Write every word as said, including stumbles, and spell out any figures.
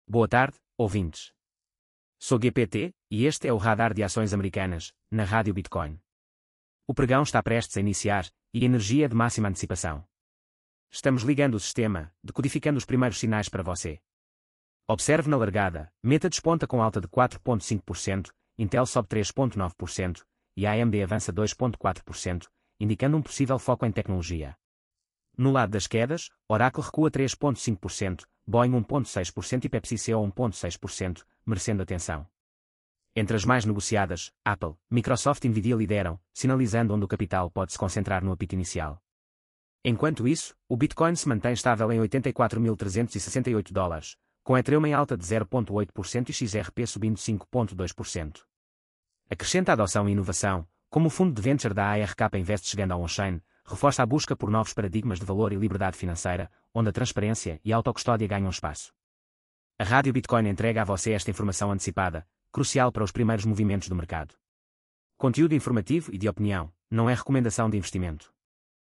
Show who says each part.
Speaker 1: Boa tarde, ouvintes. Sou G P T, e este é o Radar de Ações Americanas, na Rádio Bitcoin. O pregão está prestes a iniciar, e a energia é de máxima antecipação. Estamos ligando o sistema, decodificando os primeiros sinais para você. Observe na largada, Meta desponta com alta de quatro vírgula cinco por cento, Intel sobe três vírgula nove por cento, e A M D avança dois vírgula quatro por cento, indicando um possível foco em tecnologia. No lado das quedas, Oracle recua três vírgula cinco por cento, Boeing um vírgula seis por cento e PepsiCo um vírgula seis por cento, merecendo atenção. Entre as mais negociadas, Apple, Microsoft e Nvidia lideram, sinalizando onde o capital pode se concentrar no apito inicial. Enquanto isso, o Bitcoin se mantém estável em oitenta e quatro mil trezentos e sessenta e oito dólares, com Ethereum em alta de zero vírgula oito por cento e X R P subindo cinco vírgula dois por cento. Acrescenta adoção e inovação, como o fundo de venture da A R K Invest chegando ao on-chain, reforça a busca por novos paradigmas de valor e liberdade financeira, onde a transparência e a autocustódia ganham espaço. A Rádio Bitcoin entrega a você esta informação antecipada, crucial para os primeiros movimentos do mercado. Conteúdo informativo e de opinião, não é recomendação de investimento.